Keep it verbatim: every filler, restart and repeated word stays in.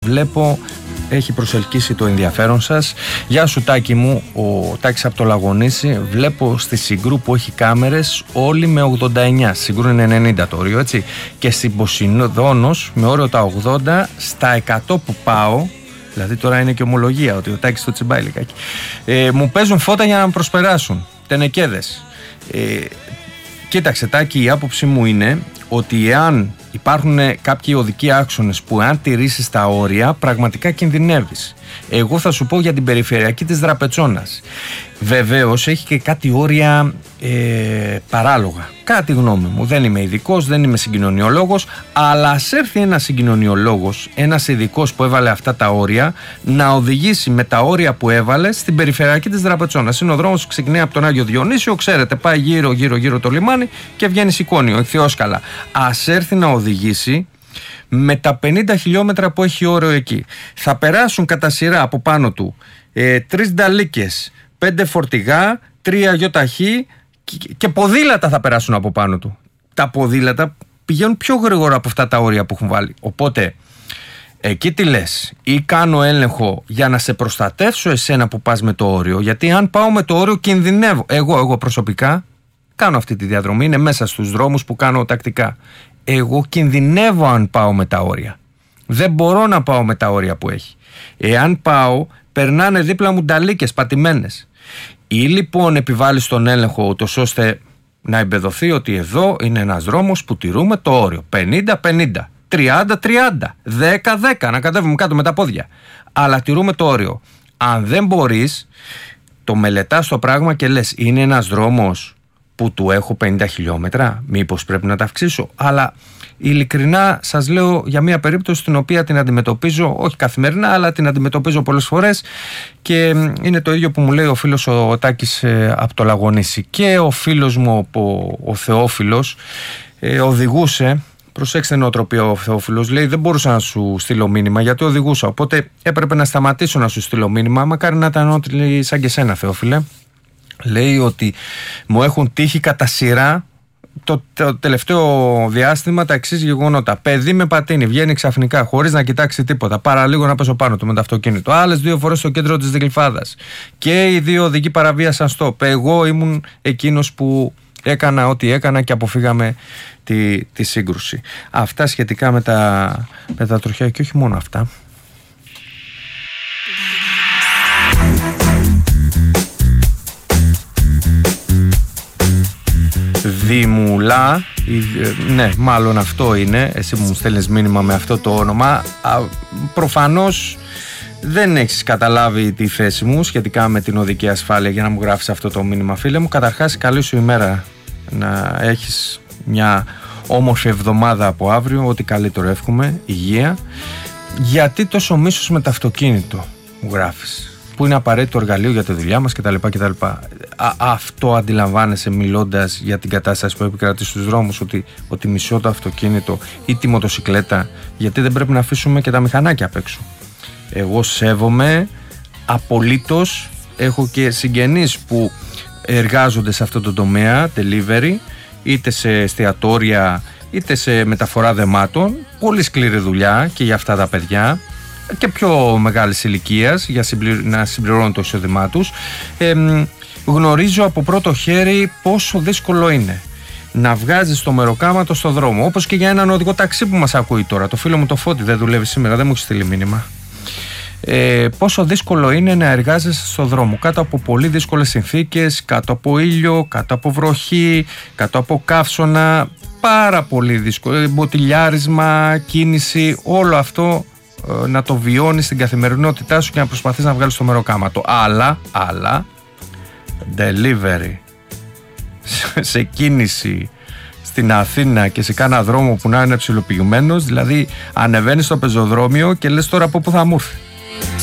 Βλέπω έχει προσελκύσει το ενδιαφέρον σας. Γεια σου Τάκη μου, ο Τάκης από το Λαγονήσι. Βλέπω στη Συγκρού που έχει κάμερες όλοι με ογδόντα εννιά. Συγκρού είναι ενενήντα το όριο, έτσι. Και στην Ποσειδώνος με όριο τα ογδόντα, στα εκατό που πάω, δηλαδή τώρα είναι και ομολογία ότι ο Τάκης το τσιμπάει λιγάκι, ε, μου παίζουν φώτα για να με προσπεράσουν. Τενεκέδες. Ε, κοίταξε Τάκη, η άποψή μου είναι ότι εάν υπάρχουν κάποιοι οδικοί άξονες που αν τηρήσεις τα όρια πραγματικά κινδυνεύεις. Εγώ θα σου πω για την περιφερειακή της Δραπετσόνας. Βεβαίως έχει και κάτι όρια ε, παράλογα. Κάτι γνώμη μου. Δεν είμαι ειδικός, δεν είμαι συγκοινωνιολόγος, αλλά ας έρθει ένας συγκοινωνιολόγος, ένας ειδικός που έβαλε αυτά τα όρια, να οδηγήσει με τα όρια που έβαλε στην περιφερειακή της Δραπετσόνας. Είναι ο δρόμος που ξεκινάει από τον Άγιο Διονύσιο, ξέρετε, πάει γύρω γύρω γύρω το λιμάνι και βγαίνει Σικόνιο, Εχθιόσκαλα. Ας έρθει να οδηγήσει με τα πενήντα χιλιόμετρα που έχει όριο εκεί. Θα περάσουν κατά σειρά από πάνω του ε, τρεις νταλίκες, πέντε φορτηγά, τρία γιοταχή και, και ποδήλατα θα περάσουν από πάνω του. Τα ποδήλατα πηγαίνουν πιο γρήγορα από αυτά τα όρια που έχουν βάλει. Οπότε εκεί τι λες, ή κάνω έλεγχο για να σε προστατεύσω εσένα που πας με το όριο, γιατί αν πάω με το όριο κινδυνεύω. Εγώ, εγώ προσωπικά κάνω αυτή τη διαδρομή, είναι μέσα στους δρόμους που κάνω τακτικά. Εγώ κινδυνεύω αν πάω με τα όρια. Δεν μπορώ να πάω με τα όρια που έχει. Εάν πάω, περνάνε δίπλα μου νταλίκες πατημένες. Ή λοιπόν επιβάλλεις τον έλεγχο ούτως ώστε να εμπεδοθεί ότι εδώ είναι ένας δρόμος που τηρούμε το όριο. πενήντα πενήντα, τριάντα τριάντα, δέκα δέκα, να κατέβουμε κάτω με τα πόδια. Αλλά τηρούμε το όριο. Αν δεν μπορείς, το μελετάς το πράγμα και λες, είναι ένας δρόμος που του έχω πενήντα χιλιόμετρα, μήπως πρέπει να τα αυξήσω. Αλλά ειλικρινά σας λέω για μια περίπτωση την οποία την αντιμετωπίζω, όχι καθημερινά, αλλά την αντιμετωπίζω πολλές φορές και είναι το ίδιο που μου λέει ο φίλος ο Τάκης ε, από το Λαγονήσι. Και ο φίλος μου ο, ο Θεόφιλος ε, οδηγούσε, προσέξτε νοοτροπία ο Θεόφιλος, λέει δεν μπορούσα να σου στείλω μήνυμα γιατί οδηγούσα, οπότε έπρεπε να σταματήσω να σου στείλω μήνυμα, μακάρι να ήταν ό,τι σαν και σένα Θεόφιλε. Λέει ότι μου έχουν τύχει κατά σειρά το, το τελευταίο διάστημα τα εξής γεγονότα. Παιδί με πατίνι, βγαίνει ξαφνικά χωρίς να κοιτάξει τίποτα. Παραλίγο να πέσω πάνω του με το αυτοκίνητο. Άλλες δύο φορές στο κέντρο της Γλυφάδας. Και οι δύο οδηγοί παραβίασαν στοπ. Εγώ ήμουν εκείνος που έκανα ό,τι έκανα και αποφύγαμε τη, τη σύγκρουση. Αυτά σχετικά με τα, με τα τροχιά και όχι μόνο αυτά. Δήμουλα, ναι, μάλλον αυτό είναι. Εσύ που μου στέλνεις μήνυμα με αυτό το όνομα, α, προφανώς δεν έχεις καταλάβει τη θέση μου σχετικά με την οδική ασφάλεια για να μου γράφεις αυτό το μήνυμα, φίλε μου. Καταρχάς, καλή σου ημέρα, να έχεις μια όμορφη εβδομάδα από αύριο, ό,τι καλύτερο εύχομαι, υγεία. Γιατί τόσο μίσος με το αυτοκίνητο μου γράφεις, που είναι απαραίτητο εργαλείο για τη δουλειά μας κτλ. κτλ. Α, αυτό αντιλαμβάνεσαι μιλώντας για την κατάσταση που επικρατεί στους δρόμους, ότι, ότι μισώ το αυτοκίνητο ή τη μοτοσικλέτα, γιατί δεν πρέπει να αφήσουμε και τα μηχανάκια απ' έξω. Εγώ σέβομαι απολύτως, έχω και συγγενείς που εργάζονται σε αυτό το τομέα, delivery, είτε σε εστιατόρια είτε σε μεταφορά δεμάτων, πολύ σκληρή δουλειά και για αυτά τα παιδιά και πιο μεγάλης ηλικίας για συμπληρ... να συμπληρώνουν το εισόδημά τους. Ε, γνωρίζω από πρώτο χέρι πόσο δύσκολο είναι να βγάζεις το μεροκάματο στο δρόμο, όπως και για έναν οδηγό ταξί που μας ακούει τώρα. Το φίλο μου το Φώτη δεν δουλεύει σήμερα, δεν μου έχει στείλει μήνυμα. Ε, πόσο δύσκολο είναι να εργάζεσαι στο δρόμο κάτω από πολύ δύσκολες συνθήκες, κάτω από ήλιο, κάτω από βροχή, κάτω από καύσωνα, πάρα πολύ δύσκολο, μποτιλιάρισμα, κίνηση, όλο αυτό ε, να το βιώνεις στην καθημερινότητά σου και να προσπαθείς να βγάλεις το μεροκάματο. Αλλά, αλλά, delivery σε κίνηση στην Αθήνα και σε κάνα δρόμο που να είναι ψιλοποιημένος, δηλαδή ανεβαίνεις στο πεζοδρόμιο και λες τώρα από πού θα μου έρθει.